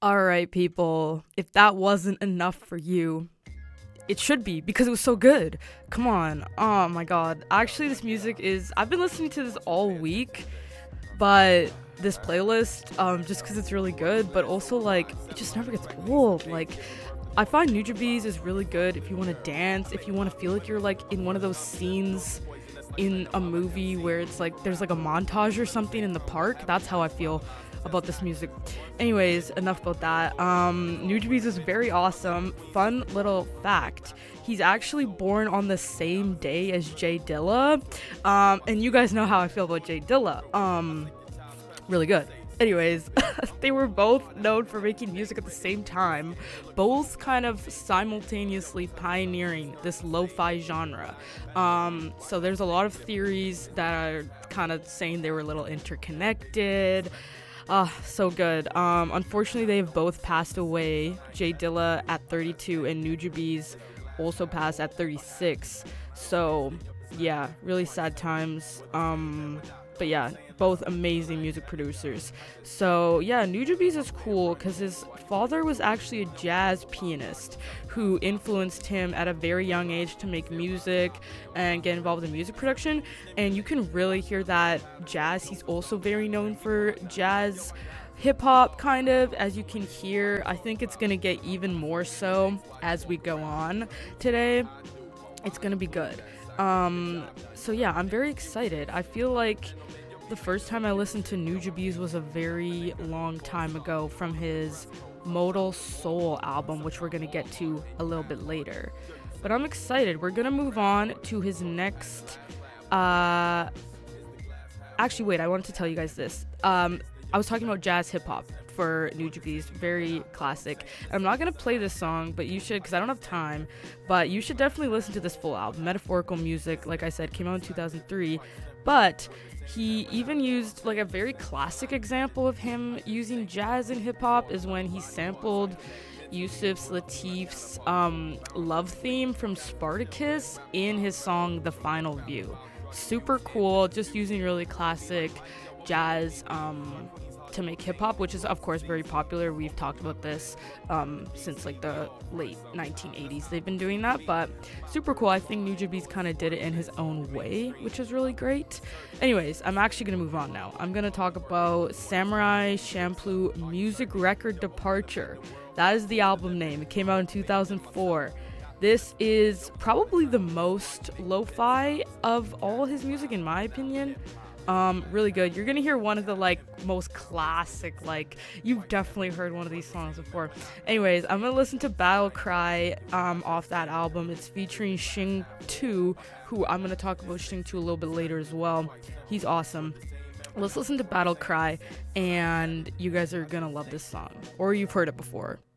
All right, people. If that wasn't enough for you, it should be because it was so good. Come on. Oh my god. Actually, this music is. I've been listening to this all week, but this playlist, just because it's really good, but also, like, it just never gets old. Like, I find Nujabes is really good if you want to dance, if you want to feel like you're, like, in one of those scenes in a movie where it's like there's like a montage or something in the park. That's how I feel about this music. Anyways, enough about that. Nujabes is very awesome. Fun little fact: he's actually born on the same day as Jay Dilla. And you guys know how I feel about Jay Dilla. Really good. Anyways, they were both known for making music at the same time, both kind of simultaneously pioneering this lo-fi genre. So there's a lot of theories that are kind of saying they were a little interconnected. So good. Unfortunately, they've both passed away. Jay Dilla at 32 and Nujabes also passed at 36. So yeah, really sad times. But yeah, both amazing music producers. So yeah, Nujabes is cool because his father was actually a jazz pianist who influenced him at a very young age to make music and get involved in music production. And you can really hear that jazz. He's also very known for jazz hip hop, kind of, as you can hear. I think it's gonna get even more so as we go on today. It's gonna be good. So yeah, I'm very excited. I feel like the first time I listened to Nujabes was a very long time ago from his Modal Soul album, which we're gonna get to a little bit later. But I'm excited. We're gonna move on to his next. Actually, wait. I wanted to tell you guys this. I was talking about jazz hip hop for Nujabes, very classic. I'm not gonna play this song, but you should, because I don't have time. But you should definitely listen to this full album. Metaphorical Music, like I said, came out in 2003. But he even used, like, a very classic example of him using jazz and hip hop is when he sampled Yusuf Lateef's love theme from Spartacus in his song The Final View. Super cool, just using really classic jazz to make hip hop, which is of course very popular. We've talked about this since like the late 1980s. They've been doing that, but super cool. I think Nujabes kind of did it in his own way, which is really great. Anyways, I'm actually gonna move on now. I'm gonna talk about Samurai Champloo Music Record Departure. That is the album name. It came out in 2004. This is probably the most lo-fi of all his music, in my opinion. Really good. You're gonna hear one of the, like, most classic, like, you've definitely heard one of these songs before. Anyways, I'm gonna listen to Battle Cry off that album. It's featuring Shing 2, who I'm gonna talk about Shing 2 a little bit later as well. He's awesome. Let's listen to Battle Cry, and you guys are gonna love this song, or you've heard it before.